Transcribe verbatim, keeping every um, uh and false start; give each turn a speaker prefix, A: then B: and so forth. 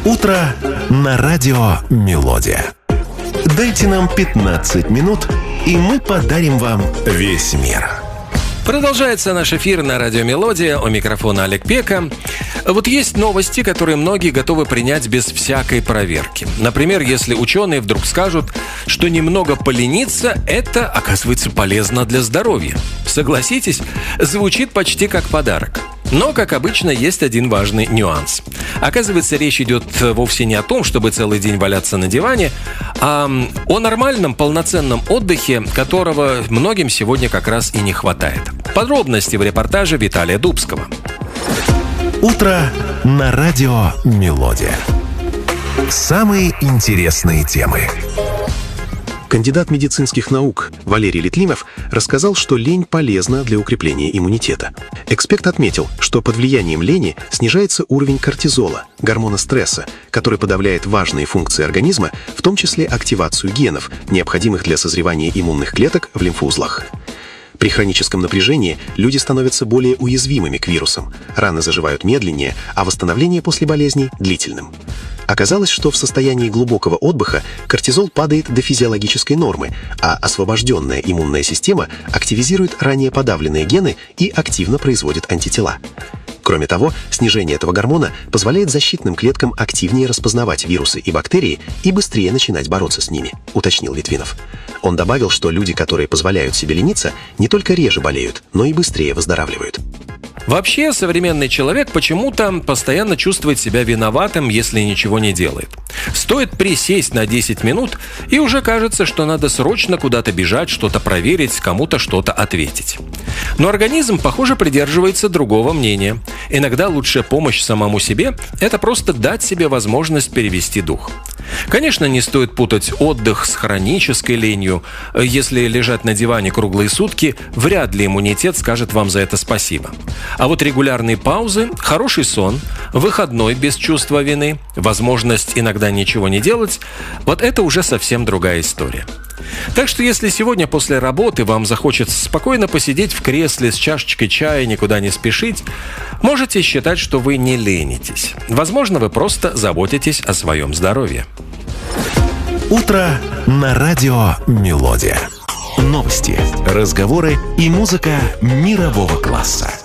A: Утро на радио «Мелодия». Дайте нам пятнадцать минут, и мы подарим вам весь мир.
B: Продолжается наш эфир на радио «Мелодия». У микрофона Олег Пека. Вот есть новости, которые многие готовы принять без всякой проверки. Например, если ученые вдруг скажут, что немного полениться – это, оказывается, полезно для здоровья. Согласитесь, звучит почти как подарок. Но, как обычно, есть один важный нюанс. Оказывается, речь идет вовсе не о том, чтобы целый день валяться на диване, а о нормальном, полноценном отдыхе, которого многим сегодня как раз и не хватает. Подробности в репортаже Виталия Дубского.
A: Утро на радио «Мелодия». Самые интересные темы.
C: Кандидат медицинских наук Валерий Литвинов рассказал, что лень полезна для укрепления иммунитета. Эксперт отметил, что под влиянием лени снижается уровень кортизола, гормона стресса, который подавляет важные функции организма, в том числе активацию генов, необходимых для созревания иммунных клеток в лимфоузлах. При хроническом напряжении люди становятся более уязвимыми к вирусам, раны заживают медленнее, а восстановление после болезней – длительным. Оказалось, что в состоянии глубокого отдыха кортизол падает до физиологической нормы, а освобожденная иммунная система активизирует ранее подавленные гены и активно производит антитела. Кроме того, снижение этого гормона позволяет защитным клеткам активнее распознавать вирусы и бактерии и быстрее начинать бороться с ними, уточнил Литвинов. Он добавил, что люди, которые позволяют себе лениться, не только реже болеют, но и быстрее выздоравливают.
B: Вообще, современный человек почему-то постоянно чувствует себя виноватым, если ничего не делает. Стоит присесть на десять минут, и уже кажется, что надо срочно куда-то бежать, что-то проверить, кому-то что-то ответить. Но организм, похоже, придерживается другого мнения. Иногда лучшая помощь самому себе – это просто дать себе возможность перевести дух. Конечно, не стоит путать отдых с хронической ленью. Если лежать на диване круглые сутки, вряд ли иммунитет скажет вам за это спасибо. А вот регулярные паузы, хороший сон, выходной без чувства вины, возможность иногда ничего не делать – вот это уже совсем другая история. Так что если сегодня после работы вам захочется спокойно посидеть в кресле с чашечкой чая, никуда не спешить, можете считать, что вы не ленитесь. Возможно, вы просто заботитесь о своем здоровье.
A: Утро на радио «Мелодия». Новости, разговоры и музыка мирового класса.